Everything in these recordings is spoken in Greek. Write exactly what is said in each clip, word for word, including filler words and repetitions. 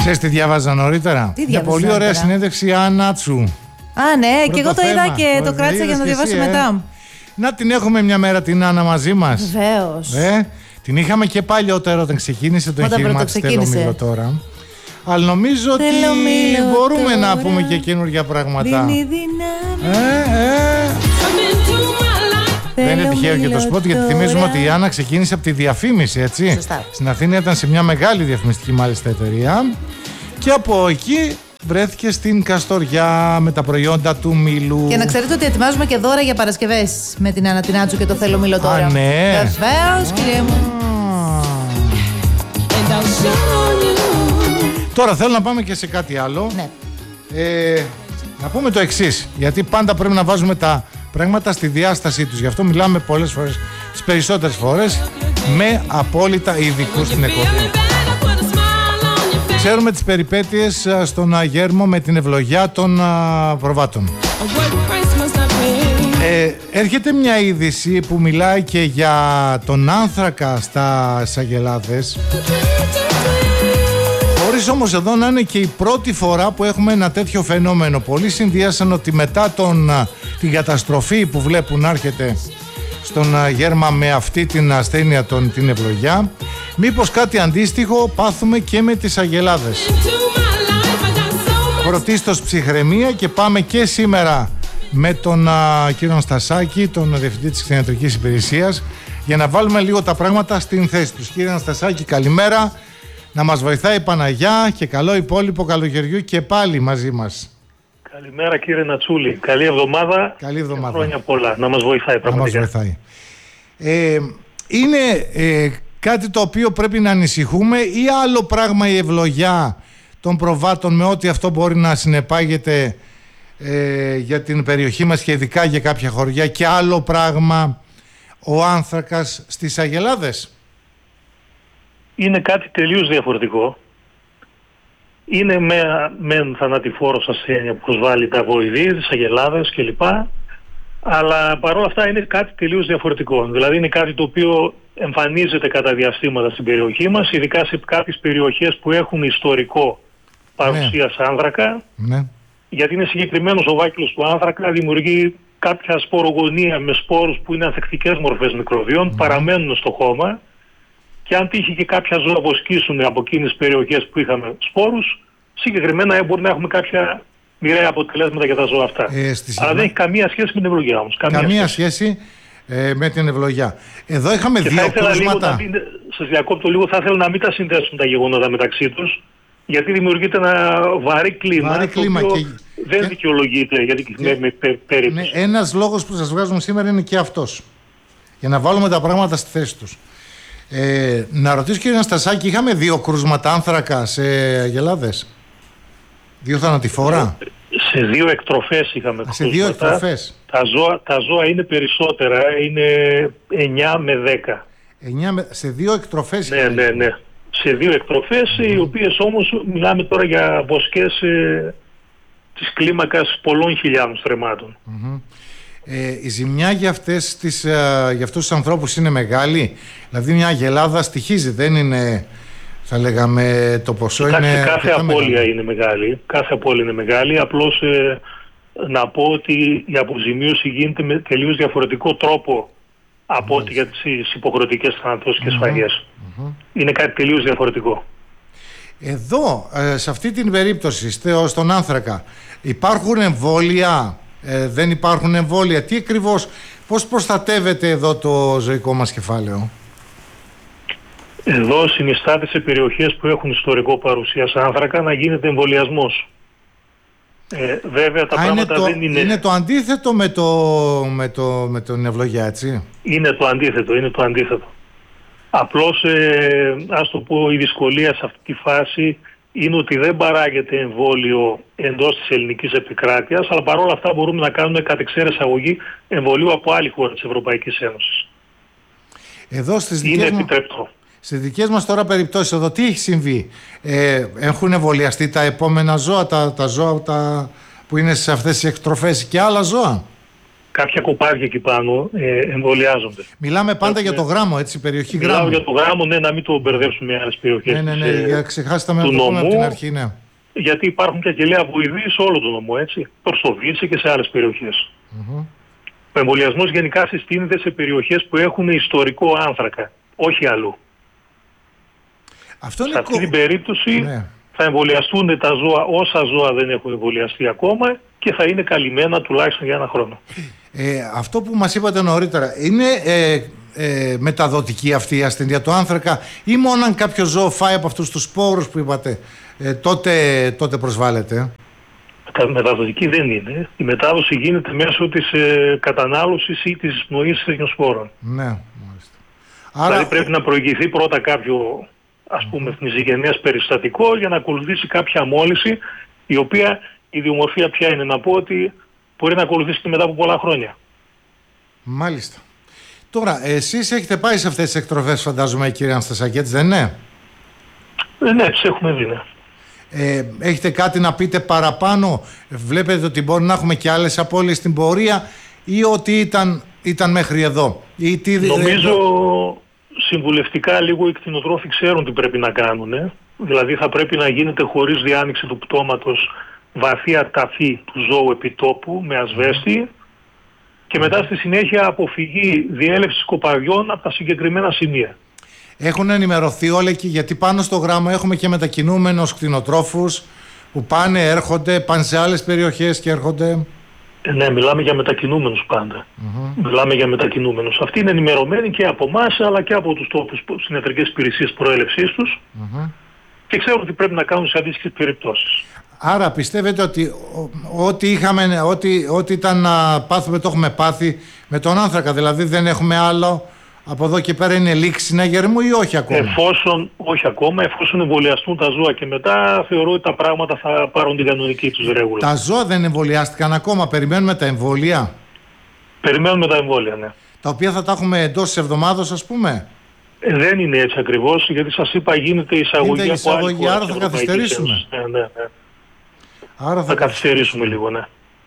Ξέρεις τι διάβαζα νωρίτερα? Τι μια πολύ ωραία συνέντευξη Ανάτσου. Α, ναι, πρώτο και εγώ το είδα και το, το κράτησα για να το διαβάσω ε. μετά. Να την έχουμε μια μέρα την Άννα μαζί μας. Βεβαίως. Ε, την είχαμε και παλιότερα όταν ξεκίνησε το εγχείρημά της Θέλω Μήλο τώρα. Αλλά νομίζω ότι μπορούμε τώρα να πούμε και καινούργια πράγματα. Δίνει δυνάμει. Ε, ε. Δεν είναι τυχαίο και το σποτ, γιατί θυμίζουμε ότι η Άννα ξεκίνησε από τη διαφήμιση, έτσι. Σωστά. Στην Αθήνα ήταν σε μια μεγάλη διαφημιστική μάλιστα εταιρεία. Και από εκεί βρέθηκε στην Καστοριά με τα προϊόντα του Μήλου. Και να ξέρετε ότι ετοιμάζουμε και δώρα για Παρασκευές με την Άννα την Άτσου και το Θέλω Μήλο τώρα. Α, ναι. Βεβαίως, κυρία μου. Τώρα θέλω να πάμε και σε κάτι άλλο. Ναι. Ε, να πούμε το εξής, γιατί πάντα πρέπει να βάζουμε τα πράγματα στη διάστασή τους. Γι' αυτό μιλάμε πολλές φορές, τις περισσότερες φορές, με απόλυτα ειδικούς στην εκπομπή. Ξέρουμε τις περιπέτειες στον Αγέρμο με την ευλογιά των προβάτων. Ε, έρχεται μια είδηση που μιλάει και για τον άνθρακα στα Αγελάδες. Χωρίς όμως εδώ να είναι και η πρώτη φορά που έχουμε ένα τέτοιο φαινόμενο. Πολλοί συνδυάσαν ότι μετά τον, την καταστροφή που βλέπουν να έρχεται στον Γέρμα με αυτή την ασθένεια, τον, την ευλογιά, μήπως κάτι αντίστοιχο πάθουμε και με τις Αγελάδες. Πρωτίστως ψυχραιμία, και πάμε και σήμερα με τον α, κύριο Αναστασάκη, τον Διευθυντή της Κτηνιατρικής Υπηρεσίας, για να βάλουμε λίγο τα πράγματα στην θέση τους. Κύριε Αναστασάκη, καλημέρα. Να μας βοηθάει η Παναγιά και καλό υπόλοιπο καλοκαιριού και πάλι μαζί μας. Καλημέρα κύριε Νατσούλη. Καλή εβδομάδα. Καλή εβδομάδα. Και χρόνια πολλά. Να μας βοηθάει πραγματικά. Να μας βοηθάει. Ε, είναι ε, κάτι το οποίο πρέπει να ανησυχούμε, ή άλλο πράγμα η ευλογιά των προβάτων με ό,τι αυτό μπορεί να συνεπάγεται ε, για την περιοχή μας και ειδικά για κάποια χωριά, και άλλο πράγμα ο άνθρακας στις Αγελάδες? Είναι κάτι τελείως διαφορετικό. Είναι με, μεν θανατηφόρος ασθένεια που προσβάλλει τα βοηδή, τις Αγελάδες κλπ. Αλλά παρόλα αυτά είναι κάτι τελείως διαφορετικό. Δηλαδή είναι κάτι το οποίο εμφανίζεται κατά διαστήματα στην περιοχή μας, ειδικά σε κάποιες περιοχές που έχουν ιστορικό παρουσία ναι. άνθρακα. Ναι. Γιατί είναι συγκεκριμένος ο βάκυλος του άνθρακα, δημιουργεί κάποια σπορογονία με σπόρους που είναι ανθεκτικές μορφές μικροβίων, ναι. παραμένουν στο χώμα. Και αν τύχει και κάποια ζώα βοσκήσουν από εκείνες τις περιοχές που είχαμε σπόρους, συγκεκριμένα μπορεί να έχουμε κάποια μοιραία αποτελέσματα για τα ζώα αυτά. Ε, Αλλά δεν έχει καμία σχέση με την ευλογιά όμως. Καμία, καμία σχέση, σχέση ε, με την ευλογιά. Εδώ είχαμε και δύο κρούσματα. Σας διακόπτω λίγο, θα ήθελα να μην τα συνδέσουν τα γεγονότα μεταξύ τους, γιατί δημιουργείται ένα βαρύ κλίμα, βαρύ κλίμα το οποίο και... δεν δικαιολογείται για την συγκεκριμένη και... περίπτωση. Ναι, ένας λόγος που σας βγάζουμε σήμερα είναι και αυτός. Για να βάλουμε τα πράγματα στη θέση τους. Ε, να ρωτήσω κύριε Αναστασάκη, είχαμε δύο κρούσματα άνθρακα σε Αγελάδες? Δύο θανατηφόρα? Σε δύο εκτροφές είχαμε κρούσματα. Σε δύο εκτροφές. Τα ζώα, τα ζώα είναι περισσότερα, είναι εννιά με δέκα. εννιά με... Σε δύο εκτροφές? Ναι, ναι, ναι. Σε δύο εκτροφές, mm. οι οποίες όμως μιλάμε τώρα για βοσκές ε, της κλίμακας πολλών χιλιάδων στρεμμάτων. Mm-hmm. Ε, η ζημιά για, αυτές τις, ε, για αυτούς τους ανθρώπους είναι μεγάλη? Δηλαδή μια Αγελάδα στοιχίζει, δεν είναι, θα λέγαμε, το ποσό? Κοιτάξτε, είναι κάθε απώλεια μεγάλη. είναι μεγάλη. Κάθε απώλεια είναι μεγάλη. Απλώς ε, να πω ότι η αποζημίωση γίνεται με τελείως διαφορετικό τρόπο από ό,τι για τις υποχρεωτικές θανατώσεις και σφαγές. Mm-hmm. Είναι κάτι τελείως διαφορετικό. Εδώ, ε, σε αυτή την περίπτωση, στον άνθρακα, υπάρχουν εμβόλια? Ε, δεν υπάρχουν εμβόλια? Τι ακριβώς, πώς προστατεύεται εδώ το ζωικό μας κεφάλαιο? Εδώ συνιστάται σε περιοχές που έχουν ιστορικό παρουσία άνθρακα να γίνεται εμβολιασμός. Ε, βέβαια τα Α, πράγματα είναι το, δεν είναι... Είναι το αντίθετο με, το, με, το, με τον ευλογιά, έτσι? Είναι το αντίθετο, είναι το αντίθετο. Απλώς, ε, ας το πω, η δυσκολία σε αυτή τη φάση είναι ότι δεν παράγεται εμβόλιο εντός της ελληνικής επικράτειας, αλλά παρόλα αυτά μπορούμε να κάνουμε κατ' εξαίρεση αγωγή εμβολίου από άλλη χώρα της Ευρωπαϊκής Ένωσης. Εδώ στις είναι δικές επιτρεπτό. Μου, στις δικές μας τώρα περιπτώσεις εδώ τι έχει συμβεί? Ε, έχουν εμβολιαστεί τα επόμενα ζώα, τα, τα ζώα τα, που είναι σε αυτές τις εκτροφές και άλλα ζώα? κάποια κοπάδια εκεί πάνω ε, εμβολιάζονται. Μιλάμε πάντα Έχουμε... για το γράμμο, έτσι, περιοχή Μιλάω γράμμο. για το γράμμο, ναι, να μην το μπερδέψουμε με άλλες περιοχές. Ναι, ναι, ναι, ε, για ξεχάσετε με να το πούμε από την αρχή, ναι. Γιατί υπάρχουν και αγγελέα βοηδοί σε όλο τον νομό, έτσι. Προς το Βύση και σε άλλες περιοχές. Mm-hmm. Ο εμβολιασμός γενικά συστήνεται σε περιοχές που έχουν ιστορικό άνθρακα, όχι αλλού. Αυτό σε είναι αυτή κο... την περίπτωση ναι. θα εμβολιαστούν τα ζώα όσα ζώα δεν έχουν εμβολιαστεί ακόμα και θα είναι καλυμμένα τουλάχιστον για ένα χρόνο. Ε, αυτό που μας είπατε νωρίτερα, είναι ε, ε, μεταδοτική αυτή η ασθένεια του άνθρακα ή μόνο αν κάποιο ζώο φάει από αυτούς τους σπόρους που είπατε, ε, τότε, τότε προσβάλλεται? Μεταδοτική δεν είναι. Η μετάδοση γίνεται μέσω της ε, κατανάλωσης ή της πνοής τέτοιων σπόρων. Ναι, μάλιστα. Άρα... Δηλαδή πρέπει να προηγηθεί πρώτα κάποιο, ας πούμε, φνηζιγενές περιστατικό για να ακολουθήσει κάποια μόλυνση, η οποία η ιδιομορφία πια είναι να πω ότι μπορεί να ακολουθήσει και μετά από πολλά χρόνια. Μάλιστα. Τώρα, εσείς έχετε πάει σε αυτές τις εκτροφές, φαντάζομαι, κύριε Αναστασάκη, έτσι δεν είναι? Ε, ναι, τις έχουμε δει, ναι. Ε, έχετε κάτι να πείτε παραπάνω? Βλέπετε ότι μπορεί να έχουμε και άλλες απώλειες στην πορεία ή ότι ήταν, ήταν μέχρι εδώ? Ή τι... Νομίζω συμβουλευτικά λίγο οι κτηνοτρόφοι ξέρουν τι πρέπει να κάνουν. Ε. Δηλαδή θα πρέπει να γίνεται χωρίς διάνοιξη του πτώματος βαθία ταφή του ζώου επιτόπου με ασβέστη και μετά στη συνέχεια αποφυγή διέλευσης κοπαδιών από τα συγκεκριμένα σημεία. Έχουν ενημερωθεί όλοι εκεί, γιατί πάνω στο γράμμα έχουμε και μετακινούμενους κτηνοτρόφους που πάνε, έρχονται, πάνε σε άλλες περιοχές και έρχονται. Ε, ναι, μιλάμε για μετακινούμενους πάντα. Mm-hmm. Μιλάμε για μετακινούμενους. Αυτοί είναι ενημερωμένοι και από εμάς αλλά και από τους τόπους συνεταιρικές υπηρεσίες προέλευσής τους mm-hmm. και ξέρουν τι πρέπει να κάνουν σε αντίστοιχες περιπτώσεις. Άρα πιστεύετε ότι ό,τι είχαμε, ό,τι, ό,τι ήταν να πάθουμε το έχουμε πάθει με τον άνθρακα, δηλαδή δεν έχουμε άλλο? Από εδώ και πέρα είναι λήξη συναγερμού ή όχι ακόμα? Εφόσον, όχι ακόμα, εφόσον εμβολιαστούν τα ζώα και μετά θεωρώ ότι τα πράγματα θα πάρουν την κανονική τους ρέγουλα. Τα ζώα δεν εμβολιάστηκαν ακόμα, περιμένουμε τα εμβόλια. Περιμένουμε τα εμβόλια, ναι. Τα οποία θα τα έχουμε εντός της εβδομάδας, ας πούμε? Ε, δεν είναι έτσι ακριβώς, γιατί σας είπα γίνεται εισαγωγή είναι από άλλη χώρα. Άρα θα καθυστερήσουμε. Ναι, ναι, ναι. Άρα θα, θα καθυστερήσουμε λίγο, ναι.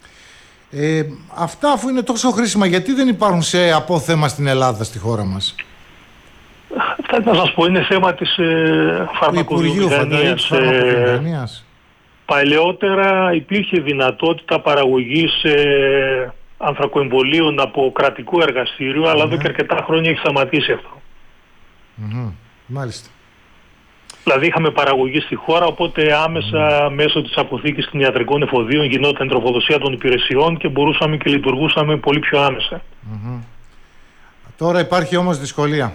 Ε, αυτά αφού είναι τόσο χρήσιμα, γιατί δεν υπάρχουν σε απόθεμα στην Ελλάδα, στη χώρα μας? Αυτά να σας πω, είναι θέμα της ε, φαρμακοβιομηχανίας. Ε, παλαιότερα υπήρχε δυνατότητα παραγωγής ε, ανθρακοεμβολίων από κρατικό εργαστήριο, mm-hmm. αλλά εδώ και αρκετά χρόνια έχει σταματήσει αυτό. Mm-hmm. Μάλιστα. Δηλαδή είχαμε παραγωγή στη χώρα, οπότε άμεσα mm. μέσω της αποθήκης κτηνιατρικών εφοδίων γινόταν η τροφοδοσία των υπηρεσιών και μπορούσαμε και λειτουργούσαμε πολύ πιο άμεσα. Mm-hmm. Τώρα υπάρχει όμως δυσκολία.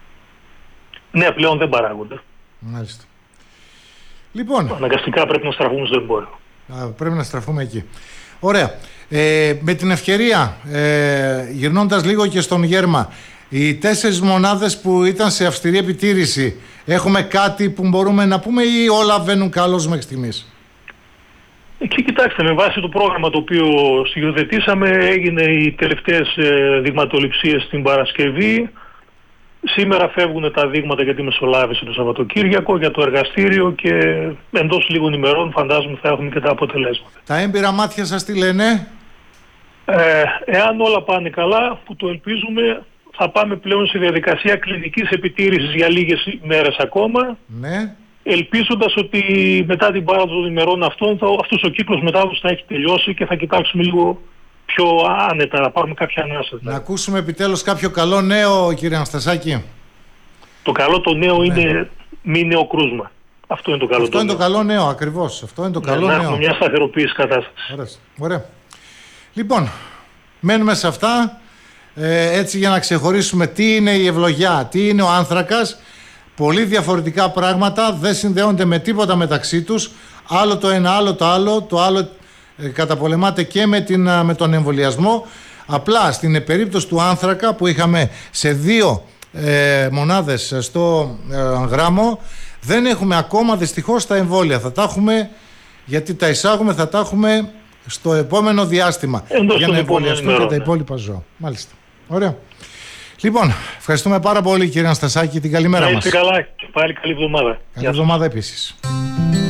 Ναι, πλέον δεν παράγονται. Μάλιστα. Λοιπόν, αναγκαστικά πρέπει να στραφούμε στο εμπόριο. Α, πρέπει να στραφούμε εκεί. Ωραία. Ε, με την ευκαιρία, ε, γυρνώντας λίγο και στον Γέρμα, οι τέσσερις μονάδες που ήταν σε αυστηρή επιτήρηση, έχουμε κάτι που μπορούμε να πούμε ή όλα βαίνουν καλώς μέχρι στιγμής? Εκεί κοιτάξτε, με βάση το πρόγραμμα το οποίο συγκροτήσαμε έγινε οι τελευταίες ε, δειγματοληψίες την Παρασκευή. Σήμερα φεύγουν τα δείγματα για τη μεσολάβηση το Σαββατοκύριακο, για το εργαστήριο και εντός λίγων ημερών φαντάζομαι θα έχουμε και τα αποτελέσματα. Τα έμπειρα μάτια σας τι λένε? Ε, εάν όλα πάνε καλά, που το ελπίζουμε, θα πάμε πλέον σε διαδικασία κλινικής επιτήρησης για λίγες μέρες ακόμα. Ναι. Ελπίζοντας ότι μετά την πάροδο των ημερών αυτών θα, αυτός ο κύκλος μετάδοσης θα έχει τελειώσει και θα κοιτάξουμε λίγο πιο άνετα, να πάρουμε κάποια ανάσα. Να ακούσουμε επιτέλους κάποιο καλό νέο, κύριε Αναστασάκη. Το καλό το νέο ναι. είναι μη νέο κρούσμα. Αυτό είναι το καλό. Αυτό το είναι νέο. το καλό νέο, ακριβώς. Αυτό είναι το καλό ναι, νέο. Να έχουμε μια σταθεροποίηση κατάσταση. Ωραία. Ωραία. Λοιπόν, μένουμε σε αυτά. Ε, έτσι για να ξεχωρίσουμε τι είναι η ευλογιά, τι είναι ο άνθρακας. Πολύ διαφορετικά πράγματα, δεν συνδέονται με τίποτα μεταξύ τους. Άλλο το ένα, άλλο το άλλο. Το άλλο ε, καταπολεμάται και με, την, με τον εμβολιασμό. Απλά στην περίπτωση του άνθρακα που είχαμε σε δύο ε, μονάδες στο ε, γράμμο, δεν έχουμε ακόμα δυστυχώς τα εμβόλια. Θα τα έχουμε, γιατί τα εισάγουμε, θα τα έχουμε στο επόμενο διάστημα. Εντός για να εμβολιαστούν και τα υπόλοιπα ζώα. Μάλιστα. Ωραία. Λοιπόν, ευχαριστούμε πάρα πολύ κύριε Αναστασάκη. Την καλημέρα μας. Να είστε καλά και πάλι καλή εβδομάδα. Καλή εβδομάδα επίσης.